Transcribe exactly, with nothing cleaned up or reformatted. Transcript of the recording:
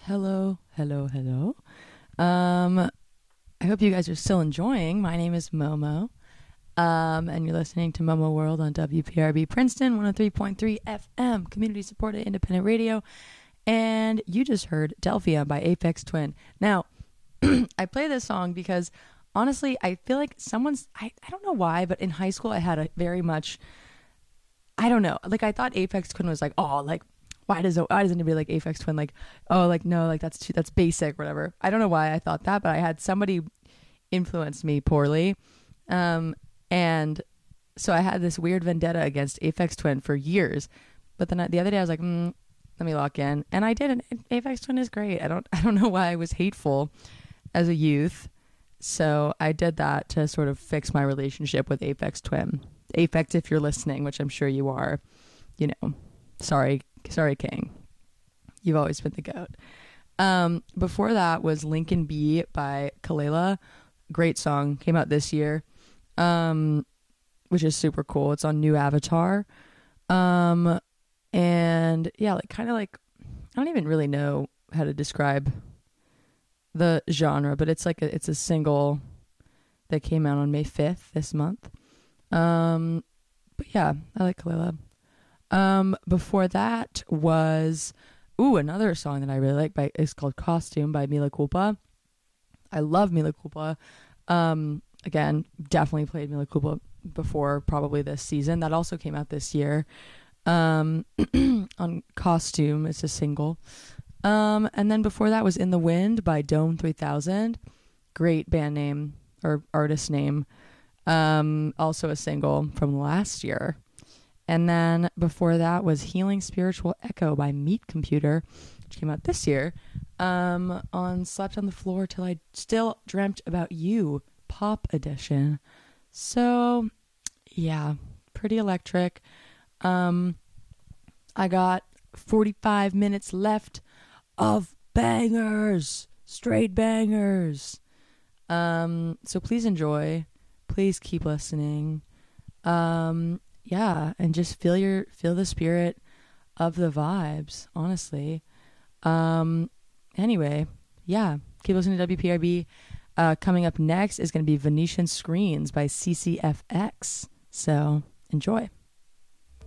Hello, hello, hello. Um, I hope you guys are still enjoying. My name is Momo, um, and you're listening to Momo World on W P R B Princeton one oh three point three F M, community supported independent radio. And you just heard Delphia by Aphex Twin. Now, I play this song because honestly, I feel like someone's, I, I don't know why, but in high school, I had a very much, I don't know, like I thought Aphex Twin was like, oh, like, why does why does anybody like Aphex Twin? Like, oh, like no, like that's too that's basic, whatever. I don't know why I thought that, but I had somebody influence me poorly, um, and so I had this weird vendetta against Aphex Twin for years. But then I, the other day I was like, mm, let me lock in, and I did. And Aphex Twin is great. I don't I don't know why I was hateful as a youth, so I did that to sort of fix my relationship with Aphex Twin. Aphex, if you're listening, which I'm sure you are, you know, sorry. Sorry, King. You've always been the goat. Um, before that was Lincoln B by Kalela. Great song. Came out this year, um, which is super cool. It's on New Avatar. Um, and yeah, like kind of like, I don't even really know how to describe the genre, but it's like a, it's a single that came out on May fifth this month. Um, but yeah, I like Kalela. Um, before that was, ooh, another song that I really like by, is called Costume by Mila Culpa. I love Mila Culpa. Um, again, definitely played Mila Culpa before probably this season. That also came out this year. Um, on Costume, it's a single. Um, and then before that was In the Wind by Dome three thousand. Great band name or artist name. Um, also a single from last year. And then before that was Healing Spiritual Echo by Meat Computer, which came out this year, um, on Slept on the Floor Till I Still Dreamt About You, Pop Edition. So, yeah, pretty electric. Um, I got forty-five minutes left of bangers, straight bangers. Um, so please enjoy. Please keep listening. Um... Yeah, and just feel your feel the spirit of the vibes, honestly. Um anyway, yeah, keep listening to W P R B. Uh coming up next is going to be Venetian Screens by C C F X. So, enjoy.